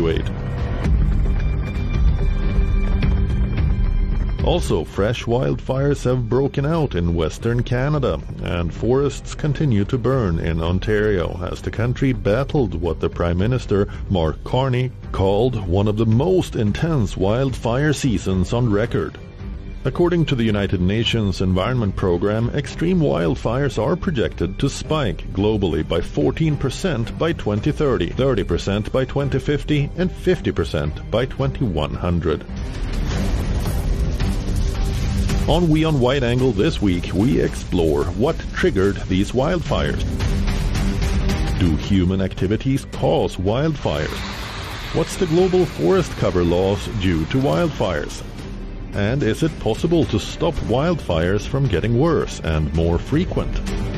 evacuate. Also, fresh wildfires have broken out in Western Canada, and forests continue to burn in Ontario as the country battled what the Prime Minister, Mark Carney, called one of the most intense wildfire seasons on record. According to the United Nations Environment Programme, extreme wildfires are projected to spike globally by 14% by 2030, 30% by 2050, and 50% by 2100. On We on Wide Angle this week, we explore what triggered these wildfires. Do human activities cause wildfires? What's the global forest cover loss due to wildfires? And is it possible to stop wildfires from getting worse and more frequent?